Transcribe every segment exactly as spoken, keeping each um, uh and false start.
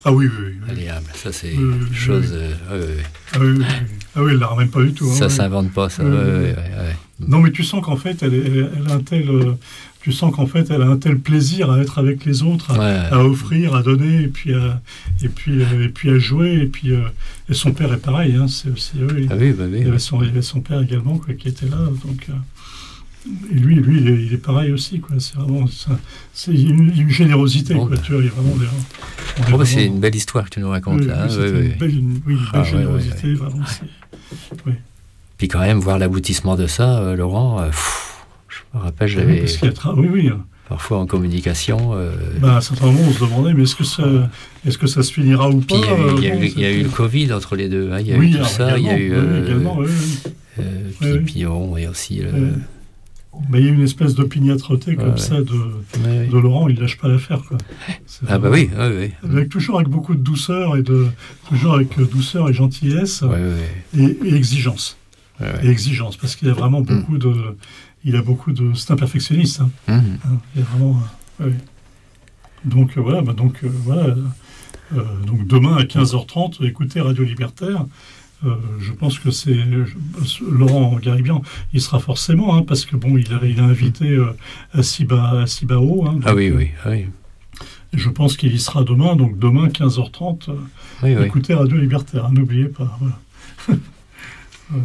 Ah oui, oui, oui. Malléable, ça c'est oui, une chose... Oui. Euh, euh, euh, ah, oui, oui, oui. Ah oui, elle la ramène pas du tout. Ça hein, s'invente oui. pas, ça. Oui, Ouais, oui, ouais, ouais, ouais. Non, mais tu sens qu'en fait, elle, elle, elle a un tel... Euh, tu sens qu'en fait, elle a un tel plaisir à être avec les autres, à, Ouais. à offrir, à donner, et puis à, et puis, euh, et puis à jouer. Et puis euh, et son père est pareil. Hein, c'est aussi, oui, Ah oui, bah oui. Il y avait son, il y avait son père également quoi, qui était là. Donc, euh, et lui, lui il, est, il est pareil aussi. Quoi. C'est vraiment c'est, c'est une, une générosité. Bon, quoi, bah. tu vois, il y a vraiment des, Bon, vraiment, bah, c'est une belle histoire que tu nous racontes oui, là. Oui, hein, c'est oui, une oui. belle, une, oui, une belle Ah, générosité. ouais, ouais, ouais. Vraiment, c'est, oui. Puis quand même, voir l'aboutissement de ça, euh, Laurent, euh, pff, je me rappelle, j'avais... Oui, tra- oui, oui. Parfois en communication. Euh... Ben, à un certain moment, on se demandait, mais est-ce que ça, est-ce que ça se finira ou pas? Puis il y a eu, il y a bon, eu, il y a eu le Covid entre les deux. Hein. Il y a oui, eu tout ça. Il y a eu. Oui, Euh, également, oui, oui. Euh, oui, puis, oui. puis bon, il y a aussi. Le... Euh, ben, il y a une espèce d'opiniâtreté comme ouais, ça ouais. de, ouais, de Laurent, il lâche pas l'affaire. Quoi. C'est ah, vraiment, bah oui, oui, oui. Avec, toujours avec beaucoup de douceur et de. Toujours avec douceur et gentillesse ouais, ouais. Et, et exigence. Ouais, ouais. Et exigence, parce qu'il y a vraiment beaucoup mmh. de. Il a beaucoup de. C'est un perfectionniste. Hein. Mmh. Hein, il y a vraiment. Euh, oui. Donc euh, voilà, bah, donc euh, voilà. Euh, donc demain à quinze heures trente, écoutez Radio Libertaire. Euh, je pense que c'est je, Laurent Garibian, il sera forcément, hein, parce que bon, il a, il a invité euh, Asiba, Asibao. Hein, donc, ah oui, oui, oui. Je pense qu'il y sera demain, donc demain quinze heures trente, euh, oui, oui. écoutez Radio Libertaire, hein, n'oubliez pas. Voilà. voilà.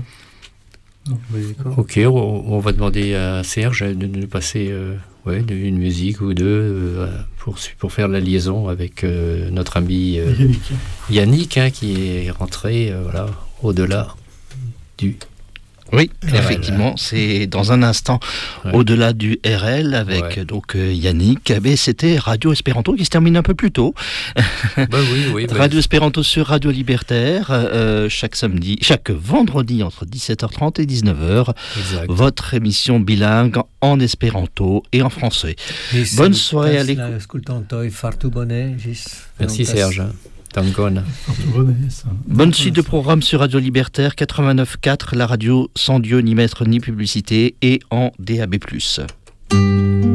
Ok, on, on va demander à Serge de nous passer euh, ouais, une musique ou deux euh, pour, pour faire la liaison avec euh, notre ami euh, Yannick, Yannick hein, qui est rentré euh, voilà, au-delà du... Oui, R L. Effectivement, c'est dans un instant ouais. Au-delà du R L avec ouais. donc euh, Yannick. Mais c'était Radio Espéranto qui se termine un peu plus tôt. Bah oui, oui, Radio bah... Espéranto sur Radio Libertaire euh, chaque samedi, chaque vendredi entre dix-sept heures trente et dix-neuf heures. Exact. Votre émission bilingue en espéranto et en français. Bonne soirée à l'écoute. Merci Serge. Bonne suite de programme sur Radio Libertaire quatre-vingt-neuf virgule quatre, la radio sans Dieu ni maître ni publicité et en D A B plus.